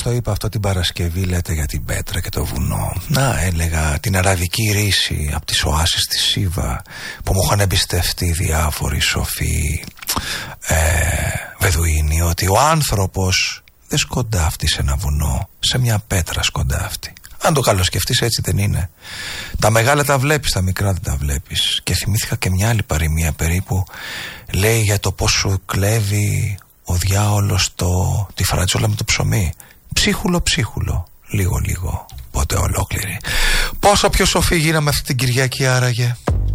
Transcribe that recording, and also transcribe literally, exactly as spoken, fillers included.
το είπα αυτό την Παρασκευή, λέτε για την πέτρα και το βουνό. Να, έλεγα την αραβική ρίση από τις οάσεις της Σίβα που μου είχαν εμπιστευτεί διάφοροι σοφοί ε, Βεδουίνοι, ότι ο άνθρωπος δεν σκοντάφτει σε ένα βουνό, σε μια πέτρα σκοντάφτει. Αν το καλοσκεφτείς, έτσι δεν είναι. Τα μεγάλα τα βλέπεις, τα μικρά δεν τα βλέπεις. Και θυμήθηκα και μια άλλη παροιμία περίπου, λέει για το πώς σου κλέβει ο διάολος το, τη φρατσόλα με το ψωμί. Ψίχουλο ψίχουλο, λίγο λίγο, πότε ολόκληρη. Πόσο πιο σοφή γίναμε αυτή την Κυριακή άραγε.